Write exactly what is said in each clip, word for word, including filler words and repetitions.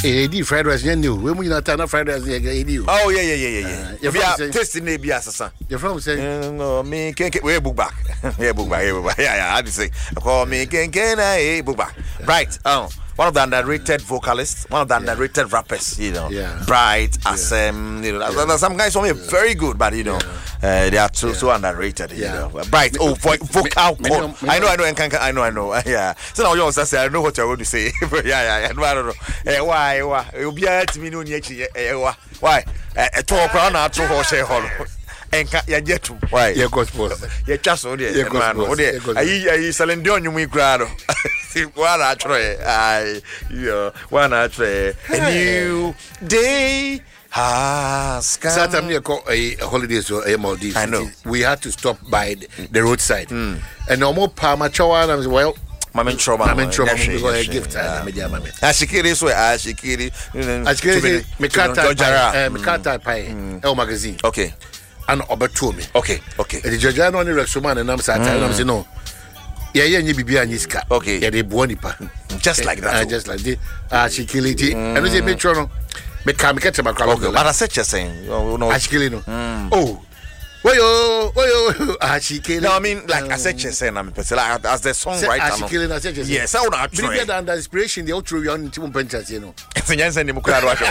Eh, di fried rice new. We mu na ta na fried rice e di. Oh yeah yeah yeah yeah. You be tasting e be asasa. Your friend say no me can we book back. Yeah book back. Yeah yeah, I just say call me can can I book back. Right. Oh. One of the underrated vocalists, one of the yeah. underrated rappers, you know, yeah. Bright, Asem, you know, yeah. some guys only yeah. very good, but you know, yeah. uh, they are too yeah. so underrated, you yeah. know. Bright, oh, vo- vocal, me, me, me, I know, I know, I know, I know, yeah. So now you also say, I know what you're going to say, yeah, yeah, yeah, I don't know. Eh, why, why? You'll be at me, no, why, why? A talk around our two horse hall. Enka ya jetu why ye gospel ye chaso de man o de ayi ayi salende onyu mu krado wala atro ai yo wana atro a new day has come. Saturday we call a holiday so a Maldives. I know we had to stop by the, the roadside mm. and no more palma chawa and well Mama Troma, Mama Troma, we go gift and media mama. Ashikiri so ashikiri ashikiri mikata eh mikata pai el magazine. Okay. And obeto me. Okay, okay. The judge no ni rexoman and am sat and am say no. Yeah, yeah, you be niska. Okay. Yeah, they boni pa. Just like that. Uh, just like this. Ah, she kill it. And we say me try no. Me come get to my car. Okay. But I said you saying, no. Ah, she kill no. Oh. Woyo, woyo. Ah, she kill. No, I mean like I said you saying I'm like as the songwriter. Ah, she kill. I said you. Yes, I want to try. Bigger than the inspiration the outro you on Timon Penters, you know. So you send him crowd watch.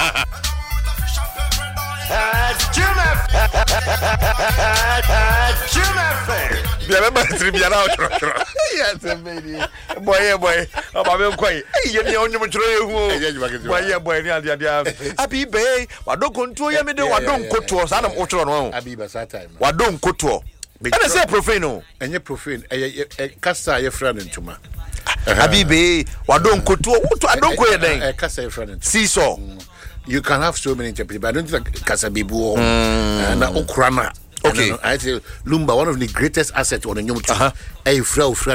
Remember trivia now. Yes, baby. Boy, boy. About boy. Hey, you know you try. Boy, boy, dia dia. Abi be, wa don control ya me de wa don koto. Sa na otro no. Abi ba sa time. Wa don koto. And I say profane no. Enye profane. Eh kasa ye friend ntuma. Abi be, wa don koto. What I don ko ye den. Eh kasa ye friend. Seesaw. You can have so many interpretations, but I don't think Kasabibu and Okrana. Okay, I say Lumba, one of the greatest assets on the new tree. A frau friend,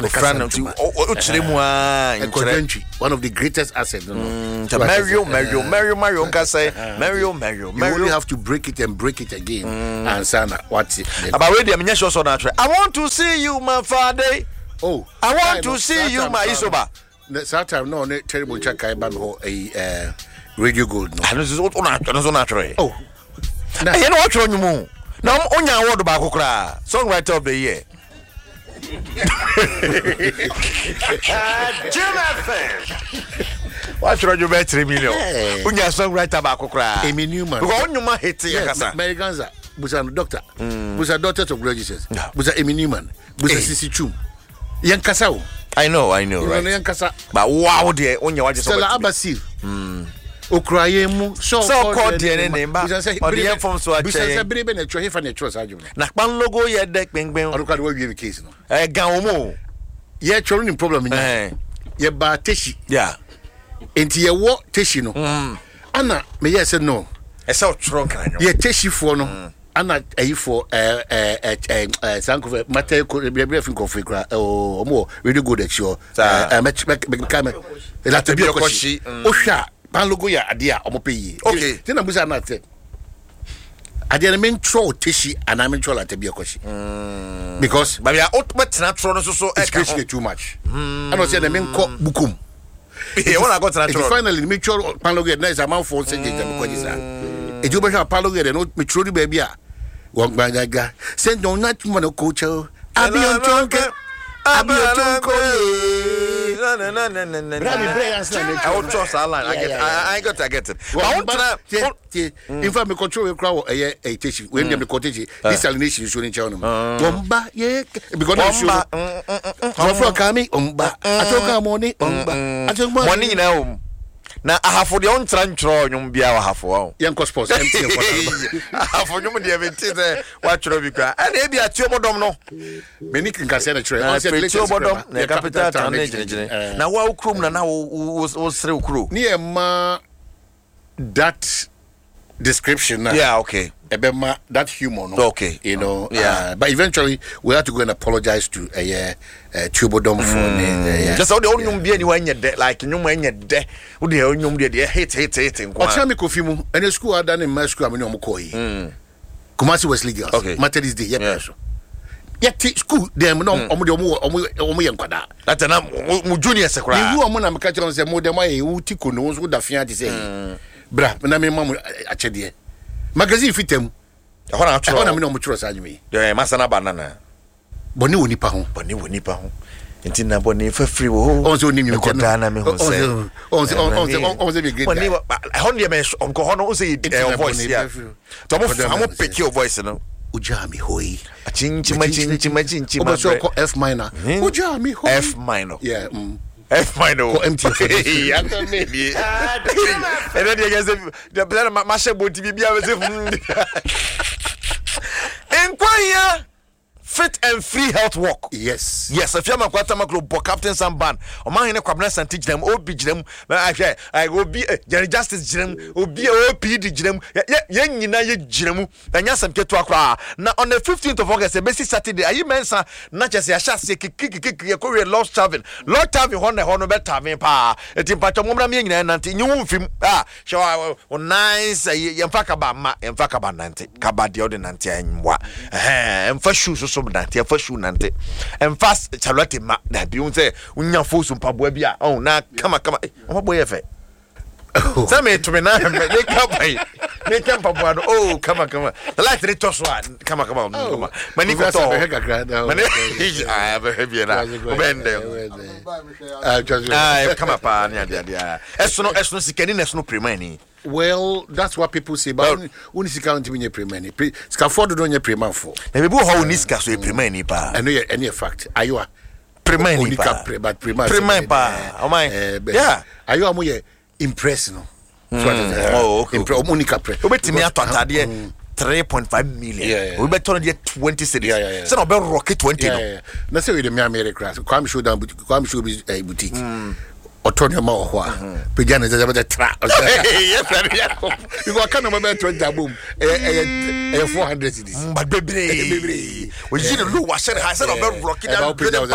one of the greatest assets. Mario, Mario, Mario, Mario, Kasa, Mario, Mario, Mario. You only have to break it and break it again. And Sana, what's it? About ready, I'm not sure so natural. I want to see you, my father. Oh, I want to see you, my Isoba. That time, no, terrible check. I ban a Radio Gold. No, this is what on natural. Oh, you know what you know? Now, on your word about Kokra, songwriter of the year. What's Roger Bet three million? On your songwriter about Kokra, Amy Newman. On your man hit Americans, Busan doctor, Busa daughter of graduates, Busa Amy Newman, Busa Sissy Chum, Young Casao. I know, I know, right? Young Casa, but wow, dear, on your Stella Abbasi. Okrayemu so called the name ba or the inform so ache bisa biribe na twa hefa na twa sa adwuma na kpan logo ye dek pengben o ka do wi case no eh gan omo ye twa ni problem ni ye ba teshi yeah enti ye wo teshi no ana me ye say no e say otro kan yo ye teshi fo no ana ayifo eh eh eh sanko mate ko bia fin ko fikra o mo really good actually eh me me come la tabi ko shi o hwa pan logo ya adia omopeyi okay tina busa na te adia na mentro teshi ana mentro la tabi ko shi because but ya ultimate natural no so so it's too much and I say na menko bukum e wona got natural finally mentro pan logo na is amount for say dem ko jisa e jo be pan logo no mentro di baby a won gbangaga say don't not mo ko cho abi on tonke abi on tonko no no no no no no I will trust our line. I get I I got I get it. I want to in fact me control we crowd eh eh teach when them the cottage this salination show in channel bomba yeah because I show from coming bomba atoka money bomba atoka money now na ahafo de on tranchro nyum bia wa hafo yanko sports empty ahafo nyum de eventi de wa chro bi kwa e na bia tuo modom no meni kinkase na chro on say tuo modom na capital town na jine na wa ukrum na na wo sere ukru ni e ma that description na yeah okay ebema that humor no okay you know yeah uh, but eventually we had to go and apologize to a uh, uh, Tubodom for uh, just how the onyum bia ni wanye de like nyum anye de wo de onyum de de hit hit hit nko o tell me kofi mu any school ada na my school ameni omko yi Kumasi Wesley Girls okay Methodist Day yeah so yet school them no omo de omo omo omo ye nkwada that na mu junior sekura ni wu omo na me ka che say mo dem aye wu tiko no so da fia de say bra na me mamu achede magazine fitam e ho na atro e ho na me no mo tro sa anyi de masana banana boni woni pa ho boni woni pa ho enti na boni fa free wo on so nim ko da na me ho say on so on so on so be great boni ho ne me on ko ho no say your voice here to mo mo pick your voice no ujami hoi chinchima chinchima chinchima obo so ko F minor ujami hoi F minor yeah mm. F minor ko empty yeah maybe and then you guys the plan ma she bo tv bia we say enquire fit and free health walk. Yes. Yes. If you're my quarter macro captain some ban, or man in a cabinet and teach them, O B them, I will be Jerry Justice Jim, will be O P D Jim, young United Jim, and yes, I'm get to Accra. Now on the fifteenth of August, a basic Saturday, are you mensa not just a chassis, kick, kick, kick, your career lost Tavin, Lord Tavin, Honor, Honor, Tavin, Pa, a timpato Mommy and Nanti, new film, ah, show our nice, and Fakaba, and Fakaba Nanti, Kabadio de Nanti, and what, and for shoes. So nanti afa shoe nanti en fast Charlotte ma da bi un say unya fo so mpaboa bia oh na kama kama o boy efe say me to me na me kama me kama mpaboa oh kama kama the light re to so kama kama kama mani ko to mani ah be heavy na o bende ah kama pa nya dia dia esono esono sikani na esono premani. Well, that's what people say. But when you can't even premani, scaffold don't you preman for. Na be how niska so premani pa. I know any fact. Are you a premani pa? But preman. Preman pa. Oh my. Yeah. Are you a more impressed no? Oh, okay. Monica pre. Obetimi atotade three point five million. We better on twenty cities. So no be rocket twenty no. Na say we the America. Come show down come show be boutique. Otonya ma ho a pejana ze be tra yes you go can no be twenty boom eh eh four hundred cities but bebre bebre we ji no wa share ha say no be rock down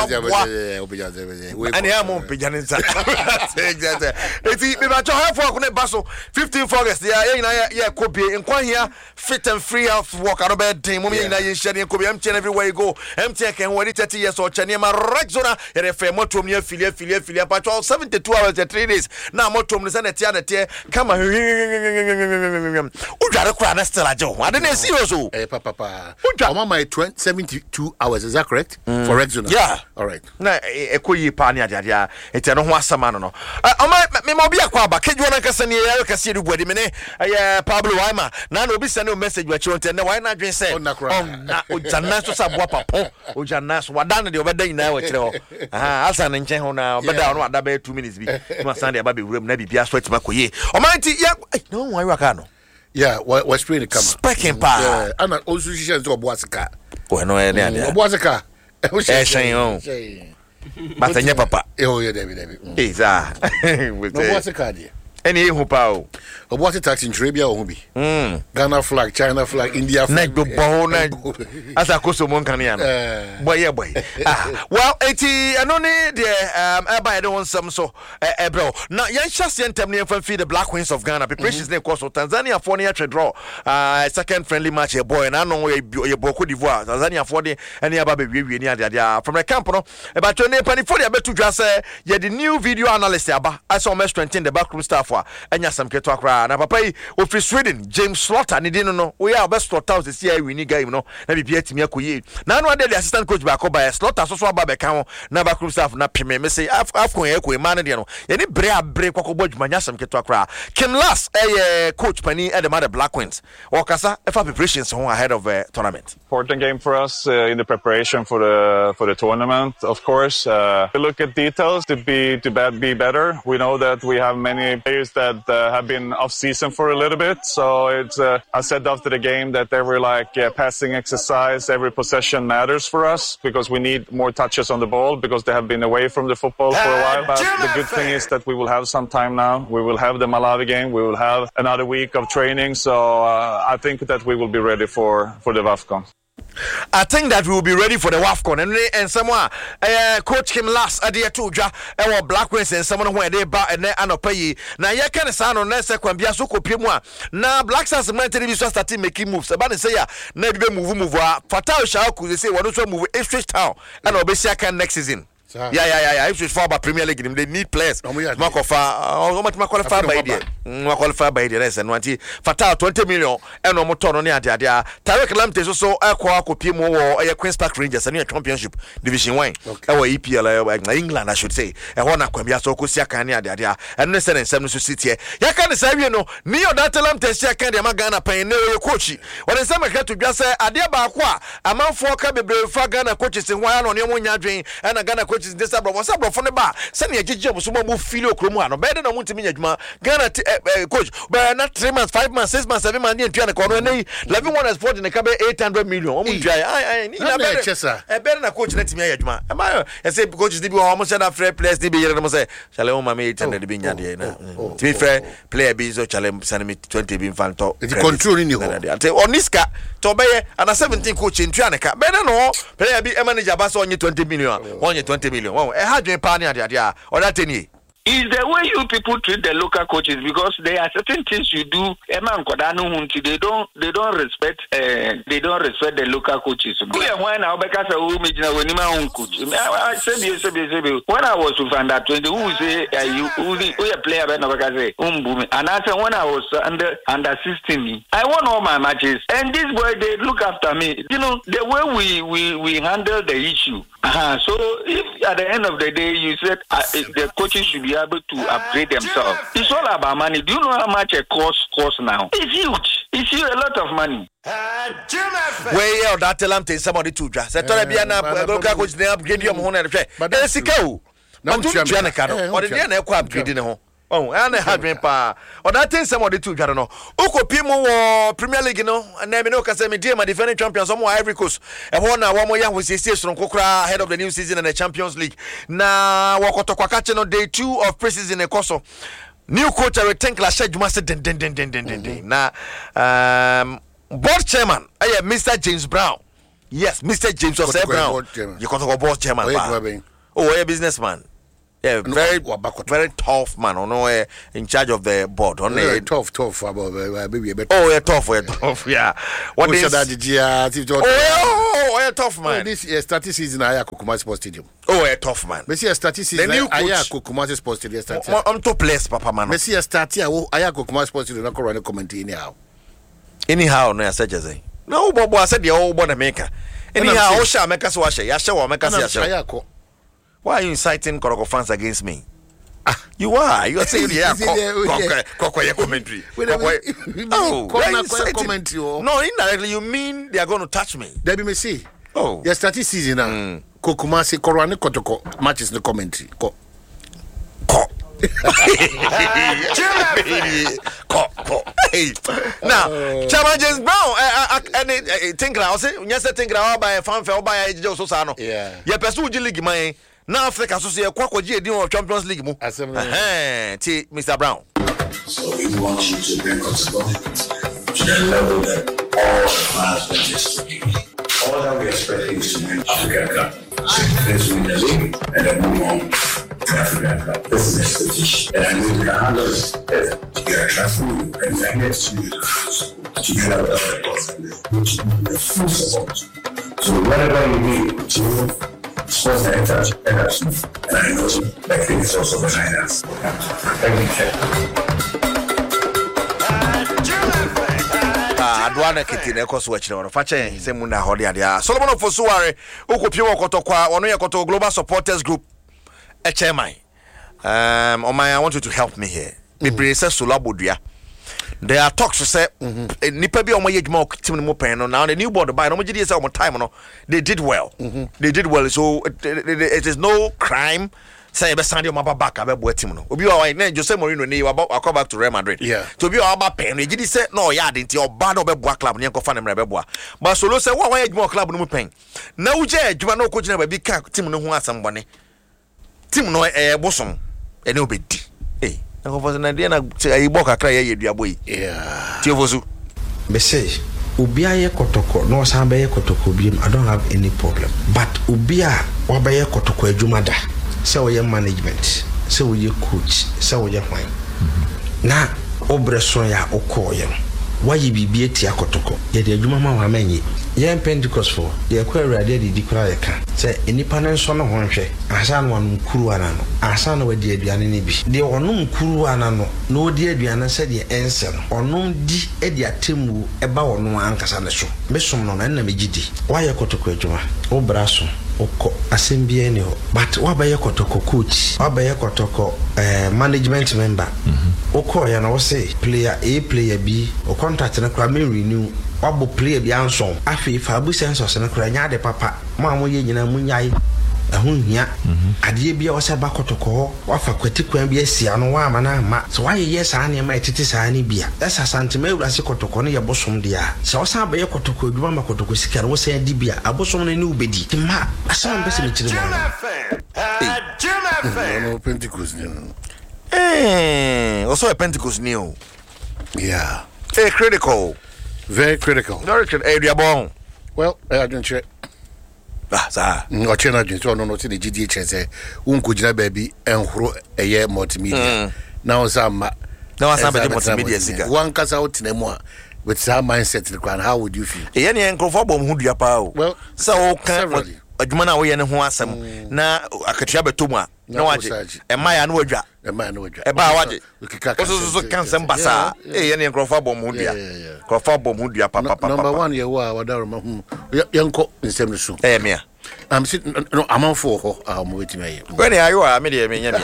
and ya mo pejana za exactly eti be ba cho ha for ko ba so fifteenth August ya ya ya kopie nkwa hia fit and free health walk no be den mo me na ye share kopie am chen everywhere you go M T K when thirty years or chane ma rexona ya refer motom ne afilia afilia afilia pa seventy two hours and three days na motom ne say na tia na tia kama udware kura na still ajo ade na serious o eh papa papa o my seventy-two hours, is that correct? Mm. For Rexona? Yeah. All right. Na ekoyi pa ni adia eti no ho asama no no o ma me ma obi akwa ba keju na kasa ni ya kasa ri buade me ne eh Pablo Waima na na obi send no message wa chonte ne why na dwen say on na o janna so saboa papo o janna so wada na de obeda nyina wa kire ho ah asa na nchen ho na obeda no ada ba two minutes bi no asa de ba be wuram na bibia so atima koye o ma nti ya no why waka no yeah we spraying the camera speaking pa yeah ana osu shisha so oboasika o no e ne oboasika e shen o matanya papa e o ye David David eh za oboasika dia any hu pa o oboasika taxi Arabia o hu bi mm Ghana flag, China flag, India flag na bo na asa koso mon kan ya no boy boy ah well eti eno ne de um eba e don some so e bro na yan chase entem ne fan feed the Black Queens of Ghana preparations ne course Tanzania for ne ya draw uh second friendly match e boy na no ye Cote d'Ivoire Tanzania for de ene aba be wie ni ade ade from the camp no e ba to ne pani for de betu dwa say ye the new video analyst aba as o me strengthen the backroom staff for enya sam keto akra na papa of Sweden James Slaughter ni dinu no we are best Slaughter se see we ni game no na bibia atimi akoye na no ade the assistant coach ba ko ba Slaughter so so aba be kan na backroom staff na peme me say afcon e ko e man de no ye ni bre abre kwakobɔ dwuma nya sam keto akra Kim Lass eh coach pani e the mother Black Queens okasa e fa preparations ahead of the tournament. Important game for us uh, in the preparation for the for the tournament. Of course, uh, we look at details to be to be better. We know that we have many players that uh, have been off season for a little bit. So it's uh, I said after the game that they were like uh, passing exercise. Every possession matters for us because we need more touches on the ball because they have been away from the football for a while. But the good thing is that we will have some time now. We will have the Malawi game. We will have another week of training. So uh, I think that we will be ready for for the AFCON. I think that we will be ready for the WAFCON and and someone uh, coach him last at the Tuja and Black Wings and someone where they ba and anopayi. Now you can sound on that second Biaso Kopimwa. Now Black Stars mentally started making moves. About to say ya maybe move move Fatao Shaku they say what also move Ipswich Town and Obesia can next season. Yeah, yeah, yeah, yeah. Ipswich for about Premier League, they need players. Makofa, how much qualified by the qualified by the rest and one Fatal twenty million and no more on the idea. Tarek Lamptey also a Quaco Pimo or a Queen's Park Rangers and a championship division one. Our E P L England, I should say. And one Aquamia so Kusiakania, the idea, and listen and seven to sit here. Yakan say, you know, Neo Datalam Tessiakan, the Magana Pay, no coach. When in some had to just say, Adia Bakwa, a man for Kabi Fagana coaches in one on your Munya dream and a Ghana coach. This abro what's up from the bar send your jijja so mo feel okromu ano better than want to me adwuma Ghana coach but not three months five months six months seven months dey tua ne kono na eleven one sport in the cabe eight hundred million o mo tua ai ai ni na better e better na coach na timi adwuma e ma e say coaches dey be o mo say na fair players dey be yere mo say chale o ma me eight hundred be nya dey na to be fair player be so chale send me twenty be fanto the control ni ho ate oniska to be ana seventeen coach in tua ne ka better no player be manager ba so onye twenty million onye twenty million. Wow, a hard party or that any. Is the way you people treat the local coaches because there are certain things you do. They don't, they don't respect, uh, they don't respect the local coaches. When I was with under twenty, who say you, who a player and I said when I was under under sixteen, I won all my matches, and this boy they look after me. You know the way we we we handle the issue. Uh-huh. So if at the end of the day you said uh, the coaches should be able to upgrade themselves, it's all about money. Do you know how much it costs costs now? It's huge. It's huge, a lot of money. Where yeah, that tell them to somebody to just. I told you na local coach they upgrade your money. But that's the Now you are na kano. Or the na ekwa upgrade ne ho. Oh, and I had pa. Or that thing somebody to I don't know. Oko Pimo Premier League no, and then no Casemi dear my defending champions somewhere Ivory Coast. And one one more young with six from Kokra ahead of the new season in the Champions League. Na Wakoto Kwakache no day two of preseason in Koso. New coach I think la shed must den den den den den den. Na um board chairman, I Mister James Brown. Yes, Mister James Joseph Brown. You can talk board chairman. Oh, a businessman. Yeah, very very tough man. I know uh, in charge of the board. On yeah, the tough, tough about uh, maybe a bit. Oh, yeah, tough, yeah, tough, yeah. What is that? Oh, oh, yeah, tough man. Oh, this uh, starting season, I Kumasi Sports Stadium. Oh, yeah, tough man. Messi a starting season, I Kumasi Sports Stadium. I'm top place, Papa man. Messi a starting, I Kumasi Sports Stadium. I'm going to comment anyhow. Anyhow, no, I said just say. No, Bobo, I said the old boy maker. Anyhow, Osha make us wash it. Yasha, make us Yasha. Why are you inciting Koroko fans against me? Ah, you are. You are saying yeah, Koko commentary. Oh, commentary. No, indirectly you mean they are going to touch me. Debbie me see. Oh, yes, starting season now. Kokumasi Korane Kotoko matches the commentary. Ko. Ko. Ko. Ko. Now, Chairman James Brown, I think I say, yes, I think I buy a fan for by a Joe Sosano. Yeah. Yeah, pursue League my. Now Africa so say Kwako G edin of Champions League mu. Eh, T Mister Brown. So we want you to bring us to the level that all fans are just all that we expect is to win African Cup. First win the league and then move on to African Cup. This is the expectation. And I know we can handle this better. We are trusting you and we are next to you together with other records which need the full support. So whatever you need to sports and touch energy, and I know that thing is also behind us. Thank you. Ah, Adwana Kitty, the cost watching on a fache, Semuna Hodia, Solomon of Fosuare, Ukopio Kotokwa, Onoya Koto Global Supporters Group, H M I. Um, oh my, I want you to help me here. Bibre says Sulabudia. There are talks to say, Nipa be on my age more team pen now the new board by no more time no they did well. Mm-hmm. They did well, so it, it, it, it is no crime. Say be Sandy Maba back about team no. Obi wa na Jose Mourinho ni about come back to Real Madrid. Yeah. To be about pen, you did say no ya didn't your bad no be boa club ni ko fa na be boa. But solo say wa wa age more club no pen. Na uje adwuma no coach na be ka team no ho asem bone. Team no eh bosom ene obedi. Eh na ko fa na dia na say boka kra ye duabo yi. Yeah. Tiovozu. Me say Ubia ye kotoko no samba ye kotoko bi I don't have any problem. But ubia wabaye kotoko ejumada. Say we management, say we coach, say we wine. Na obreson ya okoye. Why you be be tia kotoko? Ye de adwuma ma wa menyi. Ye Pentecost for ye kwa awrade de di kura ye kan. Say enipa ne nso no honhwe. Asa no anu kuru ana no. Asa no we di aduane ne bi. De onum kuru ana no. No di aduane se de ense no. Onum di e di atemu e ba wono ankasa ne so. Mesom no na na megidi. Why ye kotoko adwuma? Obraso. Oko asembie ni ho. But wabaye kotoko coach. Wabaye kotoko eh, management member. Mhm. Oko ya na wo say player A player B o contract na kra me renew wabo player bi anso afi fa bu sensors na kra nya de papa ma mo ye nyina munyai ehun hia ade bi a wo say bakotoko wafa kwati kwan bi asia no wa amana ma so wa ye yes ane ma etiti sa ane bia esa santime ewurase kotoko no ye bosom dia so wo say abaye kotoko adwuma ma kotoko sika no wo say di bia abosom no ne ubedi ti ma asam be se me kire mo no Pentecost ni Eh, also a Pentecost new. Yeah. Eh, critical. Very critical. Very critical. Area bon. Well, I don't check. Ah, sir. No chena just no no the G D H say unko gina baby enhoro eye multimedia. Now some now some multimedia sika. One kasa out na mu with some mindset the crown. How would you feel? Eh, any enkrofo bom hu dua pa o. Well, so kan adwuma na wo ye ne ho asem na akatua betomu a na waje e maya na wadwa e maya na wadwa e ba waje so so kan sem basa e ye ne enkrofo bom hu dua enkrofo bom hu dua papa papa number one ye wa wadaro ma hu yenko nsem so eh me am sit no amon for ho ah mo wetime ye when ayo a me de me nya me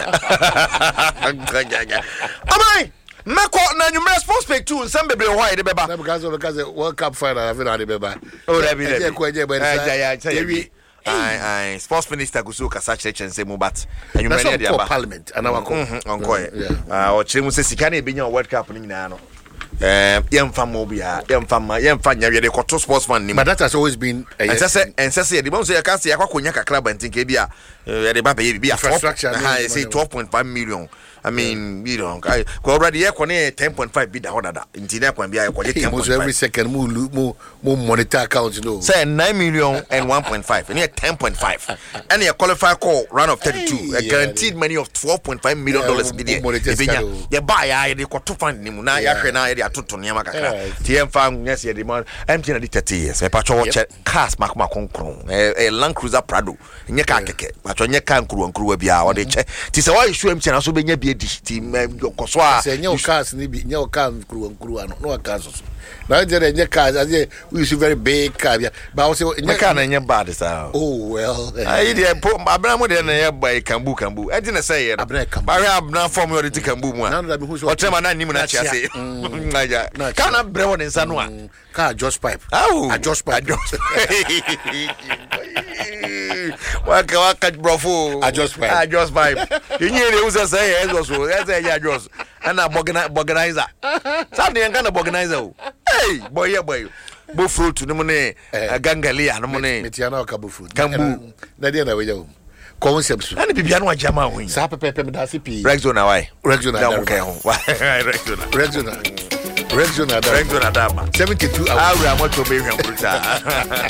amai Meko na nyumre sports page two nsem bebre ho ide beba because because World Cup final I feel ade beba oh that be that e ko je be say I I sports minister Gusu Kasa church and say mu but enyumre na dia ba parliament ana wako onko ah o chire mu se sika na ebenya World Cup ni nyina no eh yemfa mo bia yemfa ma yemfa nyawe de koto sportsman ni but that has always been and say and say the say can say yakwakonya kakra bantin ke bia e de ba be bia infrastructure I say twelve point five million I mean, you know, I already have ten point five bid order. In Tina can be every second move more monitor account, you know. Say nine million and one point five, and here ten point five. And a qualified call run of thirty two, a guaranteed money of twelve point five million dollars. The buyer, I got to find him now. Yakana, they are two to Yamaka. T M found yes, the demand empty at thirty years. A patrol cast Mac Macron, a Land Cruiser Prado, Yakake, but on your can crew and crew be our check. Tis a why you show him also be team Koswa say no cars ni bi no car crew crew ano no cars na there nye cars as we use very big car but I say nye car na nye bad sir oh well I dey abram dey na ye buy kambu kambu e dey na say ye no ba we abna form your dey kambu mu a o tema na nim na chia say ngaja car na bre won nsa no a car just pipe ah just pipe waka waka brofo I just pipe I just pipe you need to say yes was yes yeah just and a organizer something and kind of organizer hey boy yeah boy bo fruit no money gangalia no money metiana ka bo fruit kambu na dia na we yo concepts and bibia no ajama ho sa pepe me da C P Rexona why Rexona da okay ho Rexona Rexona Rexona Rexona da seventy-two hours awura moto be hwan bruta